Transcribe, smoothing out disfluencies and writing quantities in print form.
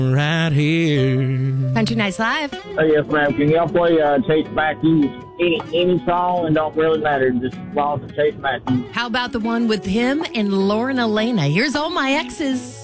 right here. Country Nights Live. Oh, yes, ma'am. Can y'all play Chase Matthews? Any song, and don't really matter. Just as long as it's Chase Matthews. How about the one with him and Lauren Elena? Here's All My Exes.